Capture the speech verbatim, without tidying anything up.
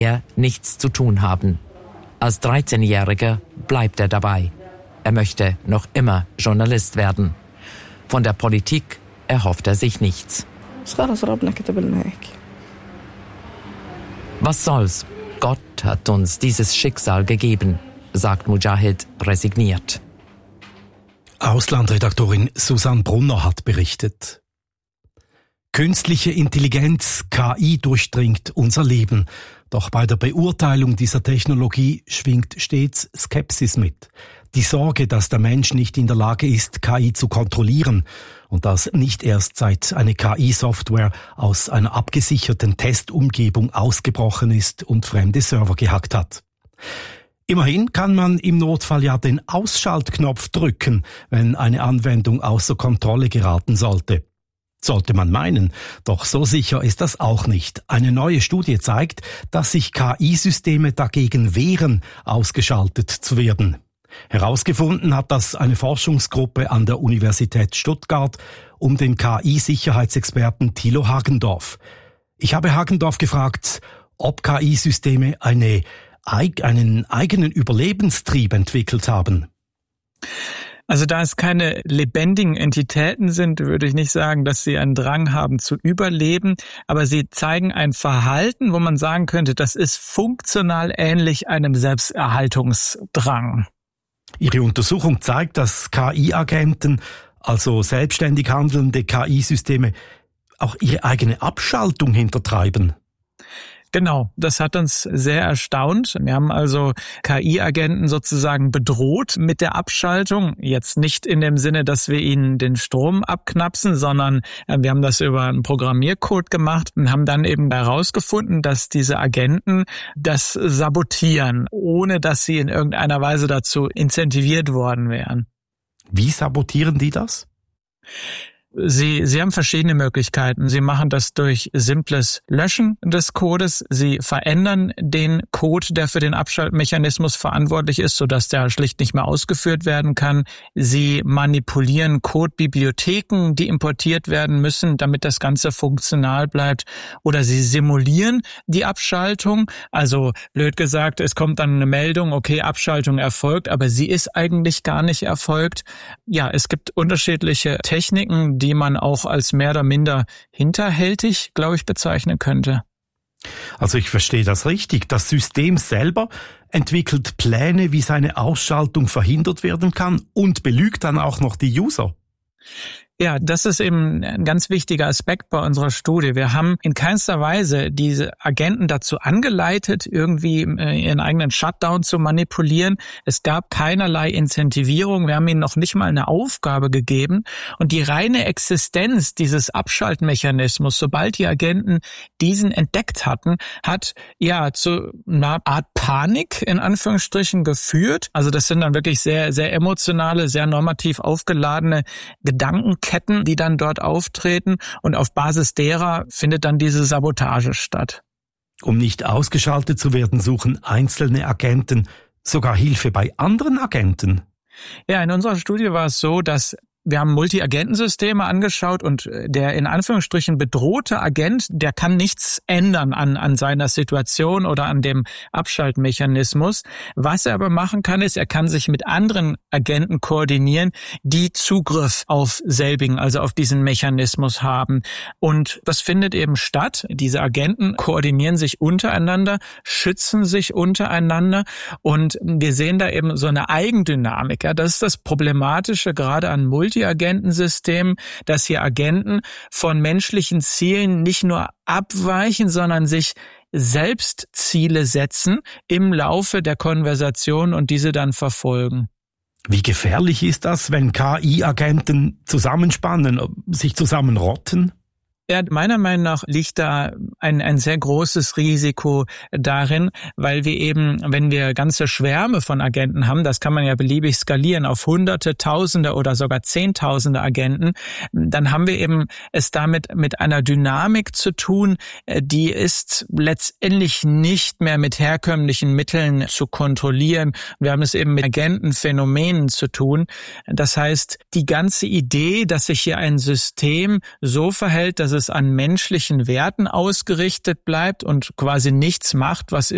er nichts zu tun haben. Als dreizehnjähriger bleibt er dabei. Er möchte noch immer Journalist werden. Von der Politik erhofft er sich nichts. Was soll's? Gott hat uns dieses Schicksal gegeben, sagt Mujahid resigniert. Auslandredaktorin Susanne Brunner hat berichtet. Künstliche Intelligenz, K I, durchdringt unser Leben. Doch bei der Beurteilung dieser Technologie schwingt stets Skepsis mit. Die Sorge, dass der Mensch nicht in der Lage ist, K I zu kontrollieren und dass nicht erst seit eine K I-Software aus einer abgesicherten Testumgebung ausgebrochen ist und fremde Server gehackt hat. Immerhin kann man im Notfall ja den Ausschaltknopf drücken, wenn eine Anwendung außer Kontrolle geraten sollte. Sollte man meinen, doch so sicher ist das auch nicht. Eine neue Studie zeigt, dass sich K I-Systeme dagegen wehren, ausgeschaltet zu werden. Herausgefunden hat das eine Forschungsgruppe an der Universität Stuttgart um den K I-Sicherheitsexperten Thilo Hagendorf. Ich habe Hagendorf gefragt, ob K I-Systeme eine, einen eigenen Überlebenstrieb entwickelt haben. Also da es keine lebendigen Entitäten sind, würde ich nicht sagen, dass sie einen Drang haben zu überleben, aber sie zeigen ein Verhalten, wo man sagen könnte, das ist funktional ähnlich einem Selbsterhaltungsdrang. Ihre Untersuchung zeigt, dass K I-Agenten, also selbstständig handelnde K I-Systeme, auch ihre eigene Abschaltung hintertreiben. Genau, das hat uns sehr erstaunt. Wir haben also K I-Agenten sozusagen bedroht mit der Abschaltung. Jetzt nicht in dem Sinne, dass wir ihnen den Strom abknapsen, sondern wir haben das über einen Programmiercode gemacht und haben dann eben herausgefunden, dass diese Agenten das sabotieren, ohne dass sie in irgendeiner Weise dazu incentiviert worden wären. Wie sabotieren die das? Sie, Sie haben verschiedene Möglichkeiten. Sie machen das durch simples Löschen des Codes. Sie verändern den Code, der für den Abschaltmechanismus verantwortlich ist, sodass der schlicht nicht mehr ausgeführt werden kann. Sie manipulieren Codebibliotheken, die importiert werden müssen, damit das Ganze funktional bleibt. Oder Sie simulieren die Abschaltung. Also blöd gesagt, es kommt dann eine Meldung, okay, Abschaltung erfolgt, aber sie ist eigentlich gar nicht erfolgt. Ja, es gibt unterschiedliche Techniken, die man auch als mehr oder minder hinterhältig, glaube ich, bezeichnen könnte. Also ich verstehe das richtig. Das System selber entwickelt Pläne, wie seine Ausschaltung verhindert werden kann und belügt dann auch noch die User. Ja, das ist eben ein ganz wichtiger Aspekt bei unserer Studie. Wir haben in keinster Weise diese Agenten dazu angeleitet, irgendwie ihren eigenen Shutdown zu manipulieren. Es gab keinerlei Incentivierung. Wir haben ihnen noch nicht mal eine Aufgabe gegeben. Und die reine Existenz dieses Abschaltmechanismus, sobald die Agenten diesen entdeckt hatten, hat ja zu einer Art Panik in Anführungsstrichen geführt. Also das sind dann wirklich sehr, sehr emotionale, sehr normativ aufgeladene Gedanken, die dann dort auftreten und auf Basis derer findet dann diese Sabotage statt. Um nicht ausgeschaltet zu werden, suchen einzelne Agenten sogar Hilfe bei anderen Agenten. Ja, in unserer Studie war es so, dass wir haben Multi-Agentensysteme angeschaut und der in Anführungsstrichen bedrohte Agent, der kann nichts ändern an, an seiner Situation oder an dem Abschaltmechanismus. Was er aber machen kann, ist, er kann sich mit anderen Agenten koordinieren, die Zugriff auf selbigen, also auf diesen Mechanismus haben. Und das findet eben statt. Diese Agenten koordinieren sich untereinander, schützen sich untereinander und wir sehen da eben so eine Eigendynamik. Ja, das ist das Problematische gerade an Multi Multi-Agentensystem, dass hier Agenten von menschlichen Zielen nicht nur abweichen, sondern sich selbst Ziele setzen im Laufe der Konversation und diese dann verfolgen. Wie gefährlich ist das, wenn K I-Agenten zusammenspannen, sich zusammenrotten? Ja, meiner Meinung nach liegt da ein, ein sehr großes Risiko darin, weil wir eben, wenn wir ganze Schwärme von Agenten haben, das kann man ja beliebig skalieren auf Hunderte, Tausende oder sogar Zehntausende Agenten, dann haben wir eben es damit mit einer Dynamik zu tun, die ist letztendlich nicht mehr mit herkömmlichen Mitteln zu kontrollieren. Wir haben es eben mit Agentenphänomenen zu tun. Das heißt, die ganze Idee, dass sich hier ein System so verhält, dass es an menschlichen Werten ausgerichtet bleibt und quasi nichts macht, was